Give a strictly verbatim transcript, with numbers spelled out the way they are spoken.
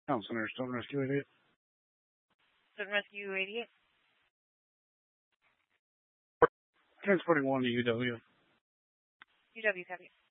Town Center, Stone Rescue eighty-eight. Stone Rescue eighty-eight. Transporting one to U W. U W, copy.